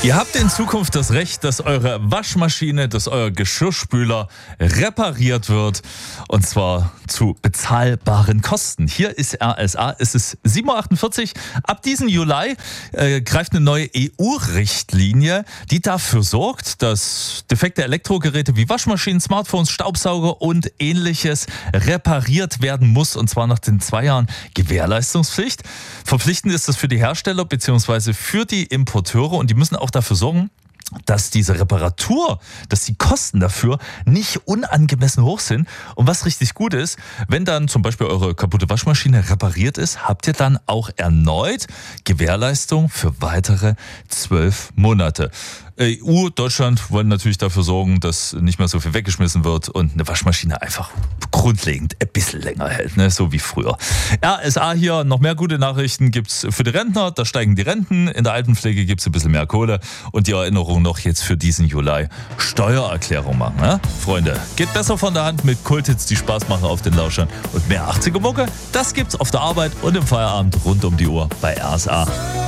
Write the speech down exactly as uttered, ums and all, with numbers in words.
Ihr habt in Zukunft das Recht, dass eure Waschmaschine, dass euer Geschirrspüler repariert wird. Und zwar zu bezahlbaren Kosten. Hier ist R S A, es ist sieben Uhr achtundvierzig. Ab diesem Juli äh, greift eine neue E U-Richtlinie, die dafür sorgt, dass defekte Elektrogeräte wie Waschmaschinen, Smartphones, Staubsauger und ähnliches repariert werden muss. Und zwar nach den zwei Jahren Gewährleistungspflicht. Verpflichtend ist das für die Hersteller bzw. für die Importeure und die müssen auch dafür sorgen, dass diese Reparatur, dass die Kosten dafür nicht unangemessen hoch sind. Und was richtig gut ist, wenn dann zum Beispiel eure kaputte Waschmaschine repariert ist, habt ihr dann auch erneut Gewährleistung für weitere zwölf Monate. E U, Deutschland wollen natürlich dafür sorgen, dass nicht mehr so viel weggeschmissen wird und eine Waschmaschine einfach grundlegend ein bisschen länger hält, ne? So wie früher. R S A hier, noch mehr gute Nachrichten gibt's für die Rentner, da steigen die Renten, in der Altenpflege gibt's ein bisschen mehr Kohle und die Erinnerung noch jetzt für diesen Juli, Steuererklärung machen, ne? Freunde, geht besser von der Hand mit Kulthits, die Spaß machen auf den Lauschern und mehr achtziger Mucke, das gibt's auf der Arbeit und im Feierabend rund um die Uhr bei R S A.